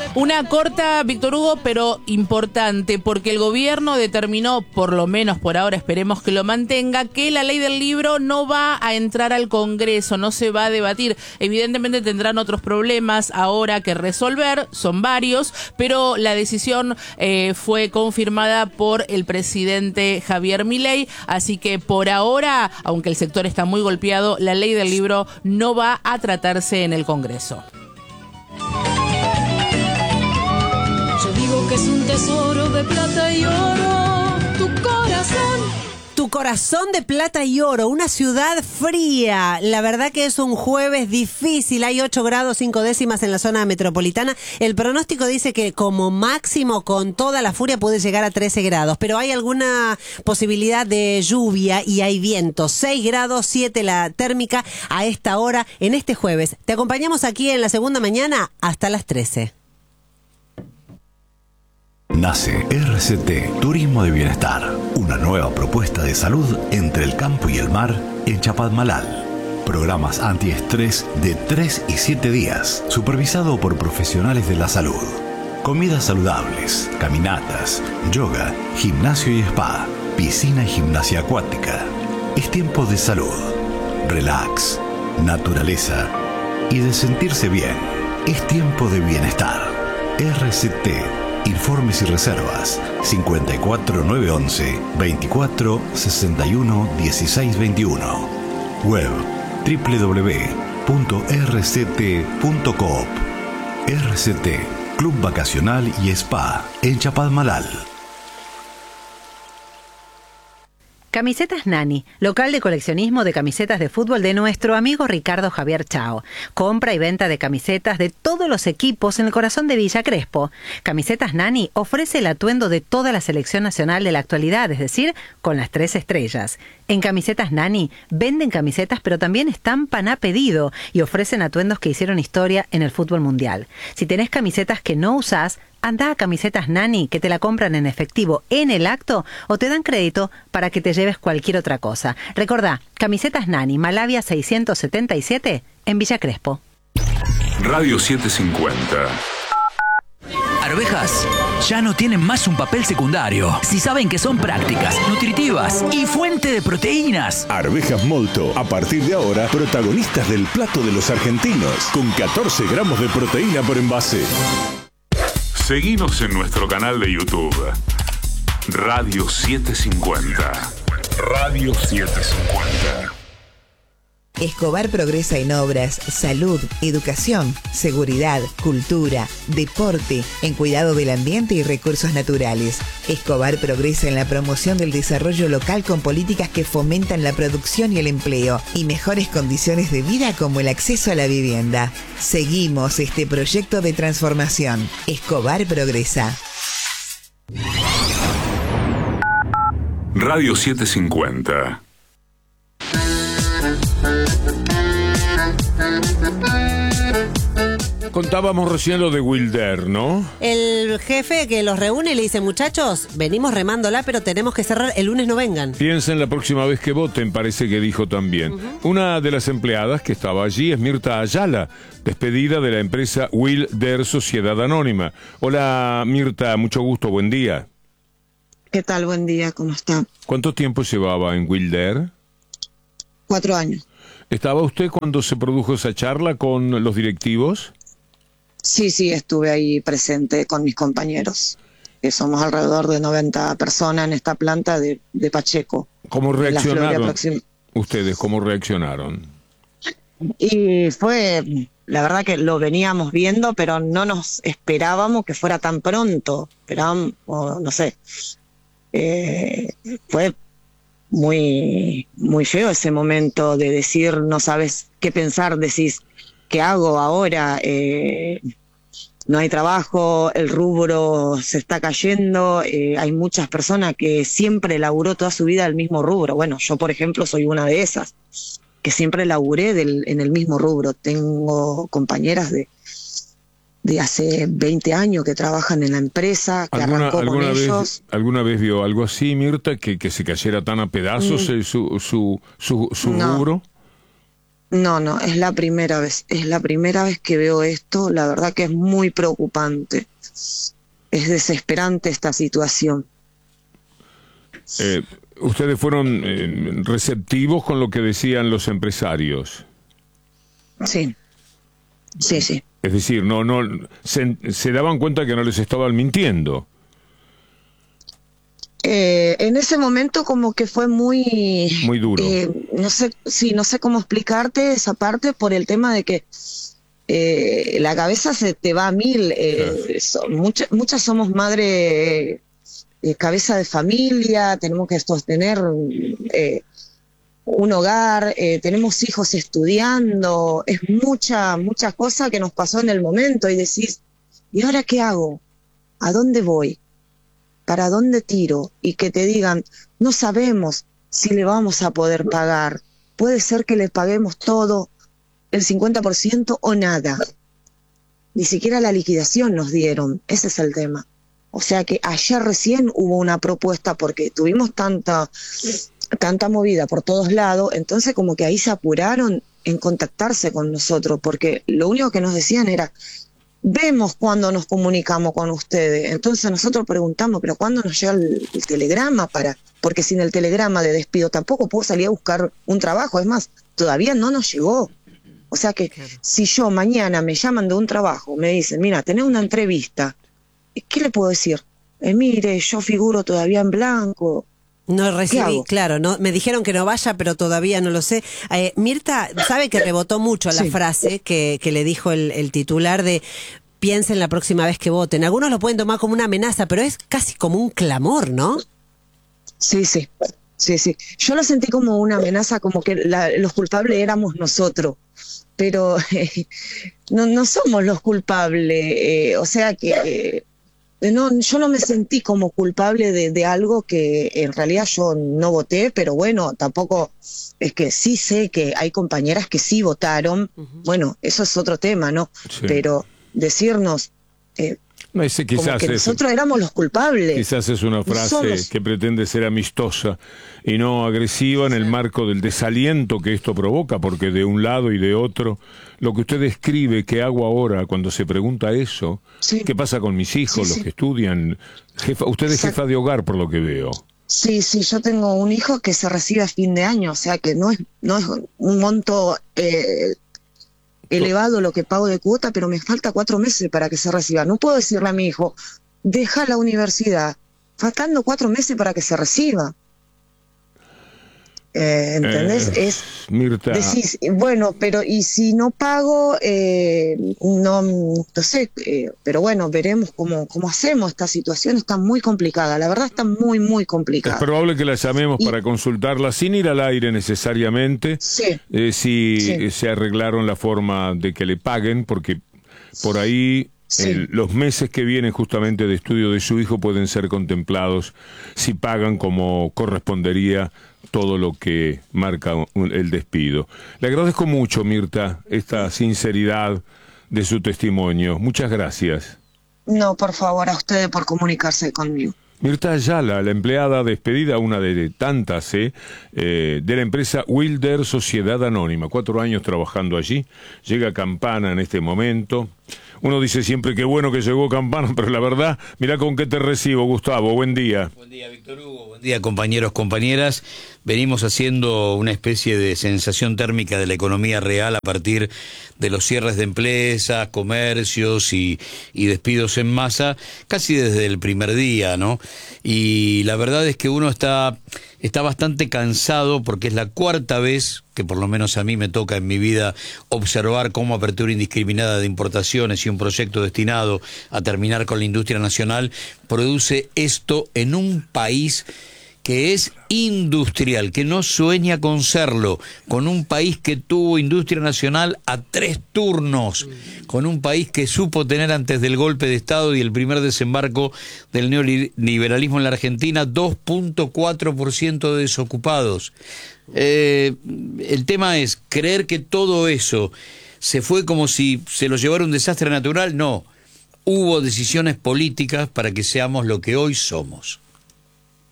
Una corta, Víctor Hugo, pero importante, porque el gobierno determinó, por lo menos por ahora, esperemos que lo mantenga, que la ley del libro no va a entrar al Congreso, no se va a debatir. Evidentemente tendrán otros problemas ahora que resolver, son varios, pero la decisión fue confirmada por el presidente Javier Milei, así que por ahora, aunque el sector está muy golpeado, la ley del libro no va a tratarse en el Congreso. Yo digo que es un tesoro de plata y oro, tu corazón. Tu corazón de plata y oro, una ciudad fría. La verdad que es un jueves difícil, hay 8 grados 5 décimas en la zona metropolitana. El pronóstico dice que como máximo con toda la furia puede llegar a 13 grados, pero hay alguna posibilidad de lluvia y hay viento. 6 grados 7 la térmica a esta hora en este jueves. Te acompañamos aquí en la segunda mañana hasta las 13. Nace RCT Turismo de Bienestar, una nueva propuesta de salud entre el campo y el mar en Chapadmalal. Programas antiestrés de 3 y 7 días, supervisado por profesionales de la salud. Comidas saludables, caminatas, yoga, gimnasio y spa, piscina y gimnasia acuática. Es tiempo de salud, relax, naturaleza y de sentirse bien. Es tiempo de bienestar. RCT. Informes y reservas 54911 24 61 16 21. Web www.rct.coop. RCT Club Vacacional y Spa en Chapadmalal. Camisetas Nani, local de coleccionismo de camisetas de fútbol de nuestro amigo Ricardo Javier Chao. Compra y venta de camisetas de todos los equipos en el corazón de Villa Crespo. Camisetas Nani ofrece el atuendo de toda la selección nacional de la actualidad, es decir, con las 3 estrellas. En Camisetas Nani venden camisetas pero también estampan a pedido y ofrecen atuendos que hicieron historia en el fútbol mundial. Si tenés camisetas que no usás, anda a Camisetas Nani, que te la compran en efectivo en el acto o te dan crédito para que te lleves cualquier otra cosa. Recordá, Camisetas Nani, Malavia 677, en Villa Crespo. Radio 750. Arvejas ya no tienen más un papel secundario. Si saben que son prácticas, nutritivas y fuente de proteínas. Arvejas Molto, a partir de ahora, protagonistas del plato de los argentinos, con 14 gramos de proteína por envase. Seguinos en nuestro canal de YouTube. Radio 750. Radio 750. Escobar progresa en obras, salud, educación, seguridad, cultura, deporte, en cuidado del ambiente y recursos naturales. Escobar progresa en la promoción del desarrollo local con políticas que fomentan la producción y el empleo y mejores condiciones de vida como el acceso a la vivienda. Seguimos este proyecto de transformación. Escobar progresa. Radio 750. Contábamos recién lo de Wilder, ¿no? El jefe que los reúne le dice, muchachos, venimos remándola, pero tenemos que cerrar, el lunes no vengan. Piensen la próxima vez que voten, parece que dijo también. Una de las empleadas que estaba allí es Mirta Ayala, despedida de la empresa Wilder Sociedad Anónima. Hola Mirta, mucho gusto, buen día. ¿Qué tal? Buen día, ¿cómo está? ¿Cuánto tiempo llevaba en Wilder? 4 años. ¿Estaba usted cuando se produjo esa charla con los directivos? Sí, estuve ahí presente con mis compañeros, que somos alrededor de 90 personas en esta planta de Pacheco. ¿Cómo reaccionaron ustedes? ¿Cómo reaccionaron? Y fue, la verdad que lo veníamos viendo, pero no nos esperábamos que fuera tan pronto. Esperábamos, no sé, fue muy, muy feo ese momento de decir, no sabes qué pensar, decís, ¿qué hago ahora? No hay trabajo, el rubro se está cayendo, hay muchas personas que siempre laburó toda su vida el mismo rubro. Bueno, yo por ejemplo soy una de esas, que siempre laburé en el mismo rubro. Tengo compañeras de hace 20 años que trabajan en la empresa, que arrancó con ellos. ¿Alguna vez vio algo así, Mirta, que se cayera tan a pedazos su rubro? No, es la primera vez que veo esto, la verdad que es muy preocupante, es desesperante esta situación. ¿Ustedes fueron receptivos con lo que decían los empresarios? Sí. Es decir, se daban cuenta que no les estaban mintiendo. En ese momento como que fue muy duro. No sé cómo explicarte esa parte por el tema de que la cabeza se te va a mil. Muchas somos madre, cabeza de familia, tenemos que sostener un hogar, tenemos hijos estudiando, es mucha cosa que nos pasó en el momento y decís, ¿y ahora qué hago? ¿A dónde voy? ¿Para dónde tiro? Y que te digan, no sabemos si le vamos a poder pagar. Puede ser que le paguemos todo, el 50% o nada. Ni siquiera la liquidación nos dieron. Ese es el tema. O sea que ayer recién hubo una propuesta porque tuvimos tanta movida por todos lados, entonces como que ahí se apuraron en contactarse con nosotros, porque lo único que nos decían era, vemos cuando nos comunicamos con ustedes. Entonces nosotros preguntamos, pero ¿cuándo nos llega el telegrama? Porque sin el telegrama de despido tampoco puedo salir a buscar un trabajo. Es más, todavía no nos llegó. O sea que si yo mañana me llaman de un trabajo, me dicen, mira, tenés una entrevista, ¿qué le puedo decir? Mire, yo figuro todavía en blanco. No recibí, claro, no, me dijeron que no vaya, pero todavía no lo sé. Mirta, sabe que rebotó mucho la frase que le dijo el titular de piensen la próxima vez que voten. Algunos lo pueden tomar como una amenaza, pero es casi como un clamor, ¿no? Sí. Yo lo sentí como una amenaza, como que los culpables éramos nosotros, pero no somos los culpables, o sea que... yo no me sentí como culpable de algo que en realidad yo no voté, pero bueno, tampoco es que sí sé que hay compañeras que sí votaron. Bueno, eso es otro tema, ¿no? Sí. Pero decirnos como que nosotros éramos los culpables. Quizás es una frase que pretende ser amistosa y no agresiva en el marco del desaliento que esto provoca, porque de un lado y de otro, lo que usted describe, ¿qué hago ahora cuando se pregunta eso? ¿Qué pasa con mis hijos, los que estudian? Usted es jefa de hogar, por lo que veo. Sí, yo tengo un hijo que se recibe a fin de año, o sea que no es un monto elevado lo que pago de cuota, pero me falta 4 meses para que se reciba. No puedo decirle a mi hijo, deja la universidad, faltando 4 meses para que se reciba. ¿Entendés? Mirta. Decís, bueno, pero y si no pago, no sé, pero bueno, veremos cómo hacemos. Esta situación está muy complicada, la verdad está muy, muy complicada. Es probable que la llamemos para consultarla sin ir al aire necesariamente, si se arreglaron la forma de que le paguen, porque por ahí... los meses que vienen justamente de estudio de su hijo pueden ser contemplados si pagan como correspondería todo lo que marca el despido. Le agradezco mucho, Mirta, esta sinceridad de su testimonio. Muchas gracias. No, por favor, a ustedes por comunicarse conmigo. Mirta Ayala, la empleada despedida, una de tantas, de la empresa Wilder Sociedad Anónima. 4 años trabajando allí. Llega Campana en este momento. Uno dice siempre que bueno que llegó Campana, pero la verdad, mirá con qué te recibo, Gustavo. Buen día. Buen día, Víctor Hugo. Buen día, compañeros, compañeras. Venimos haciendo una especie de sensación térmica de la economía real a partir de los cierres de empresas, comercios y despidos en masa, casi desde el primer día, ¿no? Y la verdad es que uno está bastante cansado porque es la 4ª vez que por lo menos a mí me toca en mi vida observar cómo apertura indiscriminada de importaciones y un proyecto destinado a terminar con la industria nacional produce esto en un país que es industrial, que no sueña con serlo, con un país que tuvo industria nacional a 3 turnos, con un país que supo tener antes del golpe de Estado y el primer desembarco del neoliberalismo en la Argentina 2.4% de desocupados. El tema es creer que todo eso se fue como si se lo llevara un desastre natural. No, hubo decisiones políticas para que seamos lo que hoy somos.